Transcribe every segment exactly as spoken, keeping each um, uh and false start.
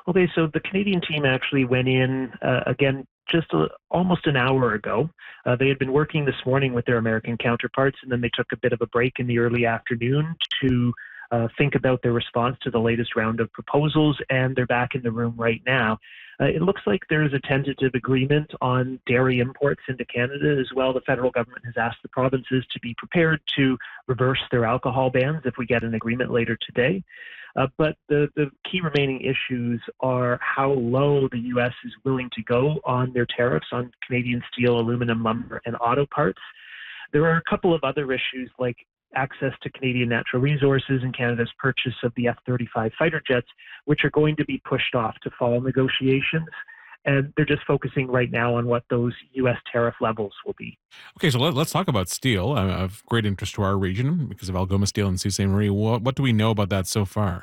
Okay, so the Canadian team actually went in uh, again just a, almost an hour ago. Uh, they had been working this morning with their American counterparts, and then they took a bit of a break in the early afternoon to uh, think about their response to the latest round of proposals, and they're back in the room right now. Uh, it looks like there is a tentative agreement on dairy imports into Canada as well. The federal government has asked the provinces to be prepared to reverse their alcohol bans if we get an agreement later today. Uh, but the, the key remaining issues are how low the U S is willing to go on their tariffs on Canadian steel, aluminum, lumber, and auto parts. There are a couple of other issues like access to Canadian natural resources and Canada's purchase of the F thirty-five fighter jets, which are going to be pushed off to fall negotiations. And they're just focusing right now on what those U S tariff levels will be. Okay, so let, let's talk about steel. Uh, of great interest to our region because of Algoma Steel and Sault Ste. Marie. What, what do we know about that so far?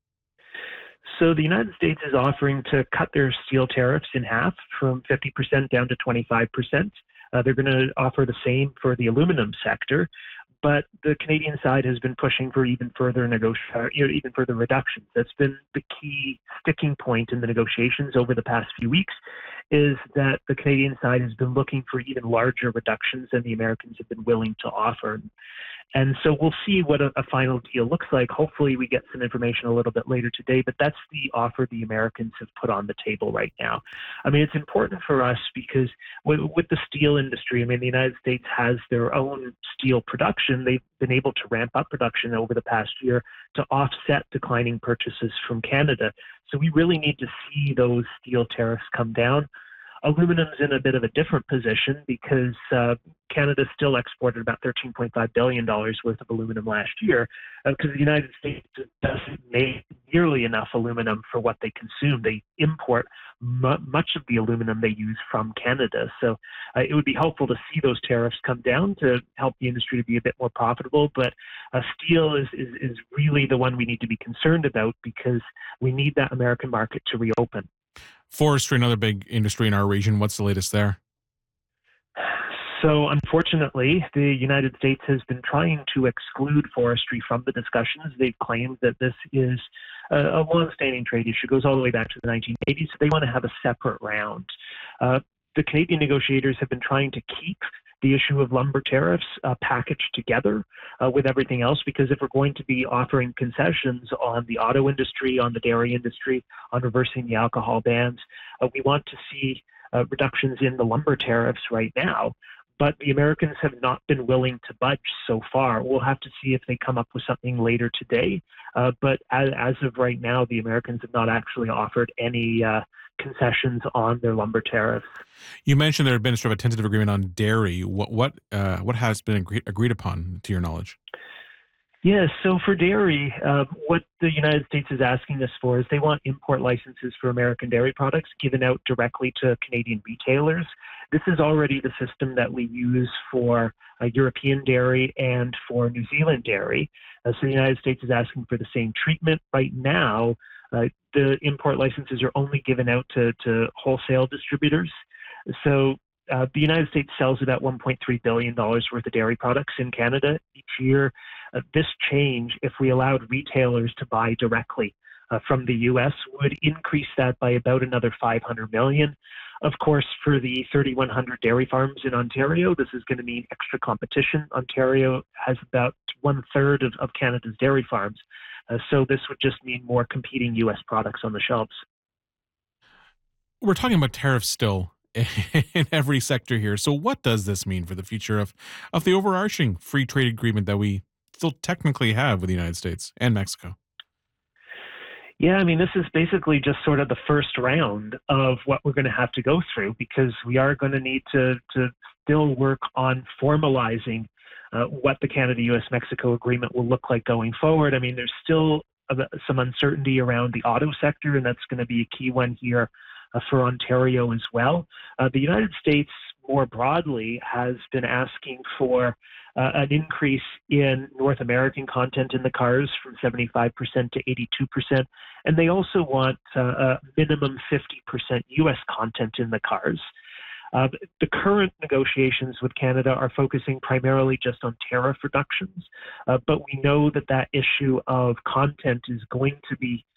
So the United States is offering to cut their steel tariffs in half from fifty percent down to twenty-five percent. Uh, they're going to offer the same for the aluminum sector. But the Canadian side has been pushing for even further negoti- you know, even further reductions. That's been the key sticking point in the negotiations over the past few weeks, is that the Canadian side has been looking for even larger reductions than the Americans have been willing to offer. And so we'll see what a, a final deal looks like. Hopefully we get some information a little bit later today, but that's the offer the Americans have put on the table right now. I mean, it's important for us because with, with the steel industry, I mean, the United States has their own steel production. They've been able to ramp up production over the past year to offset declining purchases from Canada. So we really need to see those steel tariffs come down. Aluminum's in a bit of a different position because uh, Canada still exported about thirteen point five billion dollars worth of aluminum last year because uh, the United States doesn't make nearly enough aluminum for what they consume. They import m- much of the aluminum they use from Canada. So uh, it would be helpful to see those tariffs come down to help the industry to be a bit more profitable. But uh, steel is, is, is really the one we need to be concerned about because we need that American market to reopen. Forestry, another big industry in our region. What's the latest there? So unfortunately, the United States has been trying to exclude forestry from the discussions. They've claimed that this is a, a long-standing trade issue, goes all the way back to the nineteen eighties. So they want to have a separate round. Uh, the Canadian negotiators have been trying to keep the issue of lumber tariffs uh, packaged together uh, with everything else, because if we're going to be offering concessions on the auto industry, on the dairy industry, on reversing the alcohol bans, uh, we want to see uh, reductions in the lumber tariffs right now. But the Americans have not been willing to budge so far. We'll have to see if they come up with something later today. Uh, but as, as of right now, the Americans have not actually offered any uh, concessions on their lumber tariffs. You mentioned there had been sort of a tentative agreement on dairy. What what uh, what has been agreed, agreed upon, to your knowledge? Yes, so for dairy, uh, what the United States is asking us for is they want import licenses for American dairy products given out directly to Canadian retailers. This is already the system that we use for uh, European dairy and for New Zealand dairy. Uh, so the United States is asking for the same treatment. Right now, uh, the import licenses are only given out to, to wholesale distributors. So uh, the United States sells about one point three billion dollars worth of dairy products in Canada each year. Uh, this change, if we allowed retailers to buy directly uh, from the U S, would increase that by about another five hundred million dollars. Of course, for the thirty-one hundred dairy farms in Ontario, this is going to mean extra competition. Ontario has about one third of, of Canada's dairy farms. Uh, so this would just mean more competing U S products on the shelves. We're talking about tariffs still in every sector here. So what does this mean for the future of, of the overarching free trade agreement that we still technically have with the United States and Mexico? Yeah, I mean, this is basically just sort of the first round of what we're going to have to go through, because we are going to need to, to still work on formalizing uh, what the Canada-U S Mexico agreement will look like going forward. I mean, there's still a, some uncertainty around the auto sector, and that's going to be a key one here uh, for Ontario as well. Uh, the United States, more broadly, has been asking for Uh, an increase in North American content in the cars from seventy-five percent to eighty-two percent. And they also want uh, a minimum fifty percent U S content in the cars. Uh, the current negotiations with Canada are focusing primarily just on tariff reductions, uh, but we know that that issue of content is going to be